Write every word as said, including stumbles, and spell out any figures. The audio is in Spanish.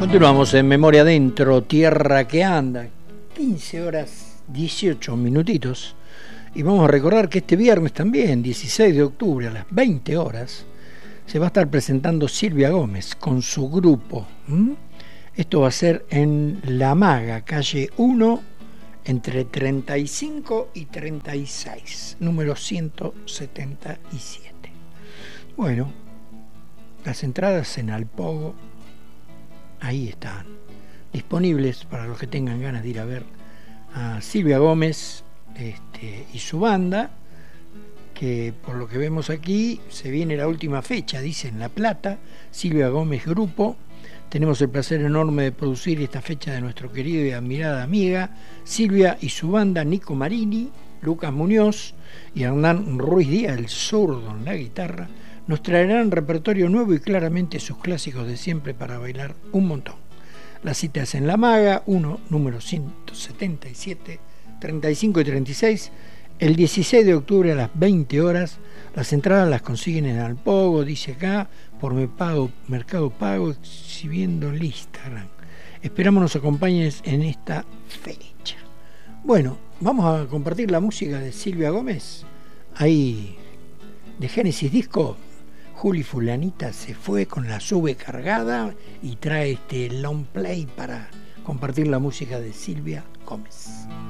Continuamos en Memoria Adentro, Tierra que Anda, quince horas dieciocho minutitos. Y vamos a recordar que este viernes también, dieciséis de octubre, a las veinte horas, se va a estar presentando Silvia Gómez con su grupo. ¿Mm? Esto va a ser en La Maga, calle uno, entre treinta y cinco y treinta y seis, número ciento setenta y siete. Bueno, las entradas en Alpogo, ahí están, disponibles para los que tengan ganas de ir a ver a Silvia Gómez este, y su banda, que por lo que vemos aquí se viene la última fecha, dice en La Plata, Silvia Gómez Grupo. Tenemos el placer enorme de producir esta fecha de nuestro querido y admirada amiga Silvia y su banda, Nico Marini, Lucas Muñoz y Hernán Ruiz Díaz, el zurdo en la guitarra. Nos traerán repertorio nuevo y claramente sus clásicos de siempre para bailar un montón. La cita es en La Maga, uno, número ciento setenta y siete, treinta y cinco y treinta y seis, el dieciséis de octubre a las veinte horas. Las entradas las consiguen en Alpogo, dice acá, por Me Pago, Mercado Pago, exhibiendo el Instagram. Esperamos nos acompañes en esta fecha. Bueno, vamos a compartir la música de Silvia Gómez, ahí de Génesis Disco. Juli Fulanita se fue con la sube cargada y trae este long play para compartir la música de Silvia Gómez.